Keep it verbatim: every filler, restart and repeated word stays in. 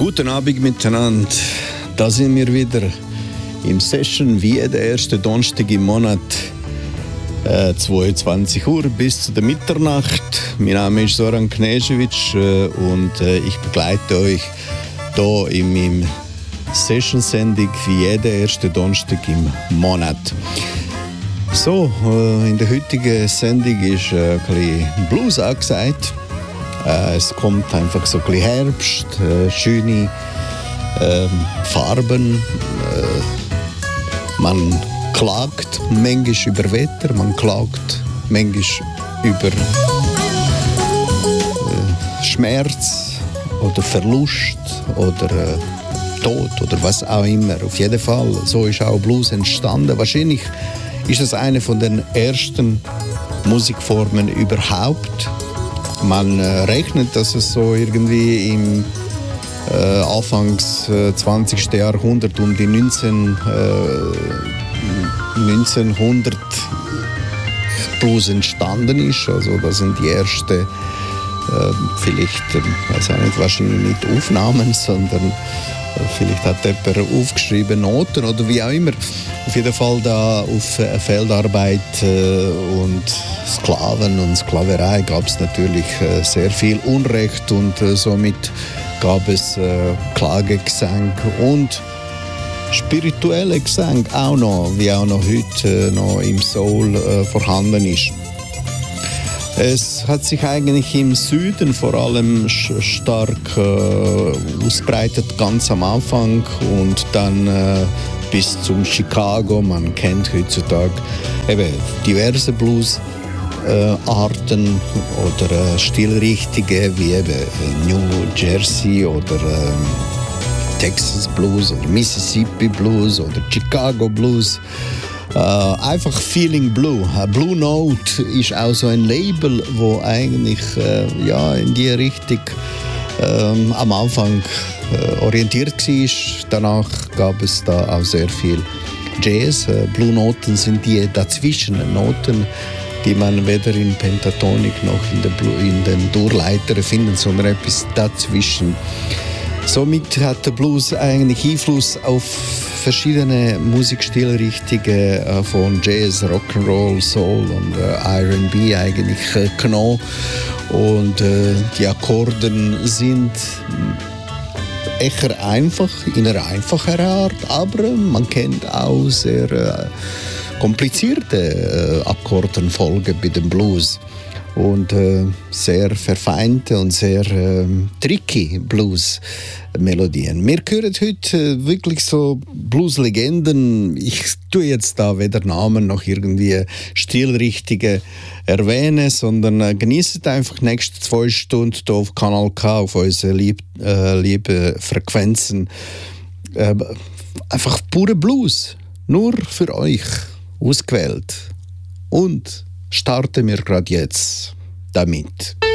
Guten Abend miteinander. Da sind wir wieder im Session wie jeden ersten Donnerstag im Monat. Äh, zweiundzwanzig Uhr bis zu der Mitternacht. Mein Name ist Zoran Knežević äh, und äh, ich begleite euch hier in meinem Session-Sendung wie jeden ersten Donnerstag im Monat. So, äh, in der heutigen Sendung ist äh, ein bisschen Blues angesagt. Äh, es kommt einfach so ein bisschen Herbst, äh, schöne äh, Farben. Äh, man klagt manchmal über Wetter, man klagt manchmal über äh, Schmerz oder Verlust oder äh, Tod oder was auch immer. Auf jeden Fall, so ist auch Blues entstanden. Wahrscheinlich ist es eine von den ersten Musikformen überhaupt. Man äh, rechnet, dass es so irgendwie im äh, Anfangs äh, zwanzigsten Jahrhundert um die neunzehn, äh, neunzehnhundert Blues entstanden ist. Also das sind die ersten, äh, vielleicht, äh, weiß auch nicht, wahrscheinlich nicht Aufnahmen, sondern äh, vielleicht hat jemand aufgeschrieben, Noten oder wie auch immer. Auf jeden Fall da auf äh, Feldarbeit äh, und Sklaven und Sklaverei gab es natürlich äh, sehr viel Unrecht und äh, somit gab es äh, Klagegesang und spirituelle Gesang auch noch, wie auch noch heute äh, noch im Soul äh, vorhanden ist. Es hat sich eigentlich im Süden vor allem stark äh, ausbreitet, ganz am Anfang und dann äh, bis zum Chicago. Man kennt heutzutage eben diverse Blues. Äh, Arten oder äh, Stilrichtungen wie eben New Jersey oder äh, Texas Blues oder Mississippi Blues oder Chicago Blues. Äh, einfach Feeling Blue. Äh, Blue Note ist auch so ein Label, wo eigentlich äh, ja, in die Richtung äh, am Anfang äh, orientiert war. Danach gab es da auch sehr viel Jazz. Äh, Blue Noten sind die dazwischen Noten, die man weder in Pentatonik noch in, der Blu- in den Durleitern findet, sondern etwas dazwischen. Somit hat der Blues eigentlich Einfluss auf verschiedene Musikstilrichtungen äh, von Jazz, Rock'n'Roll, Soul und äh, R and B eigentlich äh, genommen. Und äh, die Akkorden sind eher einfach, in einer einfachen Art, aber man kennt auch sehr äh, komplizierte äh, Akkordenfolgen bei dem Blues und äh, sehr verfeinte und sehr äh, tricky Blues-Melodien. Wir hören heute äh, wirklich so Blues-Legenden. Ich tue jetzt da weder Namen noch irgendwie Stilrichtungen erwähnen, sondern äh, genießt einfach nächste zwei Stunden hier auf Kanal K, auf unsere lieb, äh, lieben Frequenzen. Äh, einfach pure Blues, nur für euch ausgewählt. Und starten wir gerade jetzt damit.